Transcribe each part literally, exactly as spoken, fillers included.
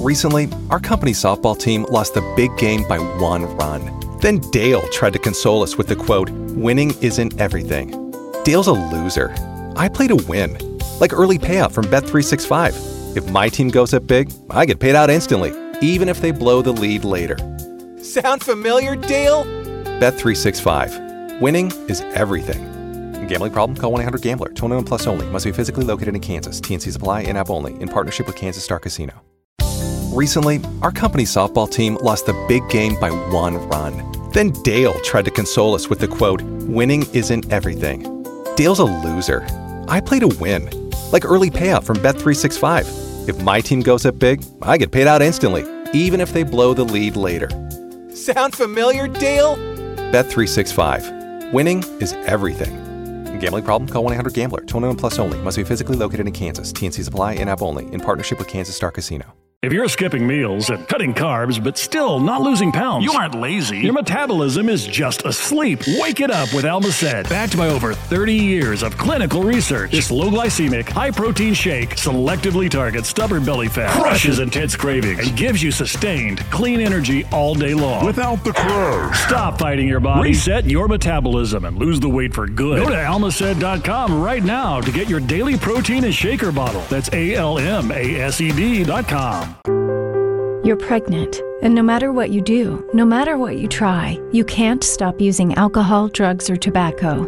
Recently, our company softball team lost the big game by one run. Then Dale tried to console us with the quote, "Winning isn't everything." Dale's a loser. I play to win. Like early payout from Bet three sixty-five. If my team goes up big, I get paid out instantly, even if they blow the lead later. Sound familiar, Dale? Bet three sixty-five. Winning is everything. Gambling problem? Call one eight hundred gambler. twenty-one plus only. Must be physically located in Kansas. T N Cs apply. In-app only. In partnership with Kansas Star Casino. Recently, our company softball team lost the big game by one run. Then Dale tried to console us with the quote, "Winning isn't everything." Dale's a loser. I play to win. Like early payout from Bet three sixty-five. If my team goes up big, I get paid out instantly, even if they blow the lead later. Sound familiar, Dale? Bet three sixty-five. Winning is everything. Gambling problem? Call one eight hundred gambler. twenty-one plus only. Must be physically located in Kansas. T N Cs apply. In-app only. In partnership with Kansas Star Casino. If you're skipping meals and cutting carbs but still not losing pounds, you aren't lazy. Your metabolism is just asleep. Wake it up with Almacet. Backed by over thirty years of clinical research, this low-glycemic, high-protein shake selectively targets stubborn belly fat, crushes intense cravings, and gives you sustained, clean energy all day long. Without the crunch. Stop fighting your body. Reset your metabolism and lose the weight for good. Go to almacet dot com right now to get your daily protein and shaker bottle. That's A L M A S E D dot com. You're pregnant, and no matter what you do, no matter what you try, you can't stop using alcohol, drugs, or tobacco.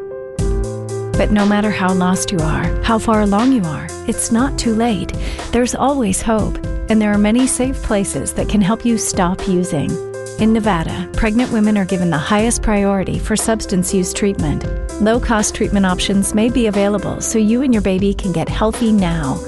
But no matter how lost you are, how far along you are, it's not too late. There's always hope, and there are many safe places that can help you stop using. In Nevada, pregnant women are given the highest priority for substance use treatment. Low-cost treatment options may be available so you and your baby can get healthy now.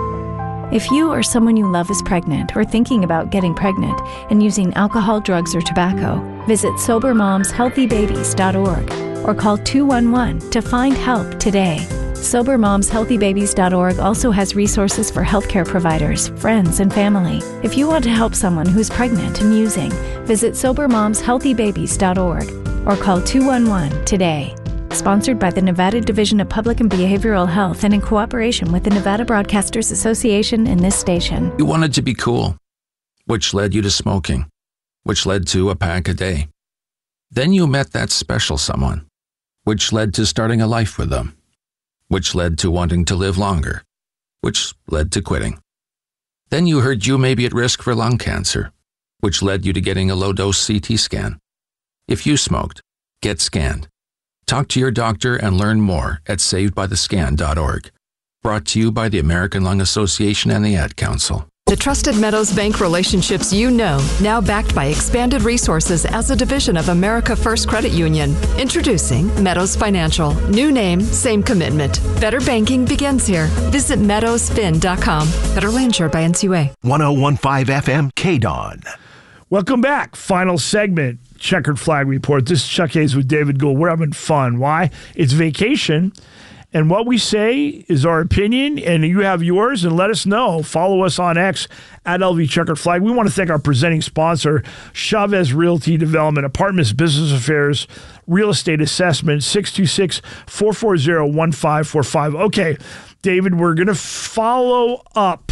If you or someone you love is pregnant or thinking about getting pregnant and using alcohol, drugs, or tobacco, visit sober moms healthy babies dot org or call two one one to find help today. sober moms healthy babies dot org also has resources for healthcare providers, friends, and family. If you want to help someone who's pregnant and using, visit sober moms healthy babies dot org or call two one one today. Sponsored by the Nevada Division of Public and Behavioral Health and in cooperation with the Nevada Broadcasters Association and this station. You wanted to be cool, which led you to smoking, which led to a pack a day. Then you met that special someone, which led to starting a life with them, which led to wanting to live longer, which led to quitting. Then you heard you may be at risk for lung cancer, which led you to getting a low-dose C T scan. If you smoked, get scanned. Talk to your doctor and learn more at saved by the scan dot org. Brought to you by the American Lung Association and the Ad Council. The trusted Meadows Bank relationships you know, now backed by expanded resources as a division of America First Credit Union. Introducing Meadows Financial. New name, same commitment. Better banking begins here. Visit meadows fin dot com. Federally insured by N C U A. one oh one point five F M K D O N. Welcome back. Final segment, Checkered Flag Report. This is Chuck Hayes with David Gould. We're having fun. Why? It's vacation, and what we say is our opinion, and you have yours, and let us know. Follow us on X at L V Checkered Flag. We want to thank our presenting sponsor, Chavez Realty Development, Apartments, Business Affairs, Real Estate Assessment, six two six, four four zero, one five four five. Okay, David, we're going to follow up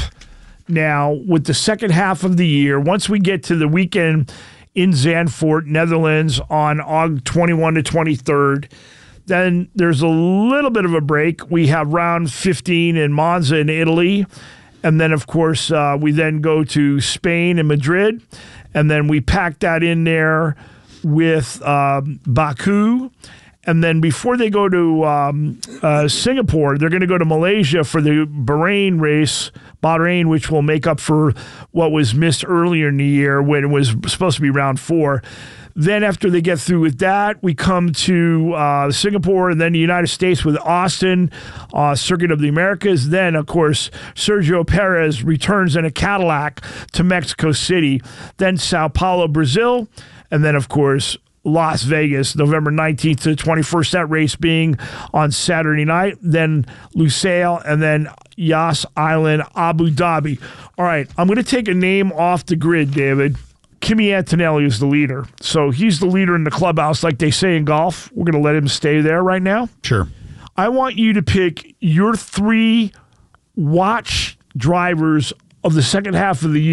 now with the second half of the year. Once we get to the weekend in Zandvoort, Netherlands on August twenty-first to twenty-third, then there's a little bit of a break. We have round fifteen in Monza in Italy. And then, of course, uh, we then go to Spain and Madrid. And then we pack that in there with um, Baku. And then before they go to um, uh, Singapore, they're going to go to Malaysia for the Bahrain race, Bahrain, which will make up for what was missed earlier in the year when it was supposed to be round four. Then after they get through with that, we come to uh, Singapore and then the United States with Austin, uh, Circuit of the Americas. Then, of course, Sergio Perez returns in a Cadillac to Mexico City. Then Sao Paulo, Brazil. And then, of course, Las Vegas, November nineteenth to the twenty-first, that race being on Saturday night. Then Lusail, and then Yas Island, Abu Dhabi. All right, I'm going to take a name off the grid, David. Kimi Antonelli is the leader. So he's the leader in the clubhouse, like they say in golf. We're going to let him stay there right now. Sure. I want you to pick your three watch drivers of the second half of the year.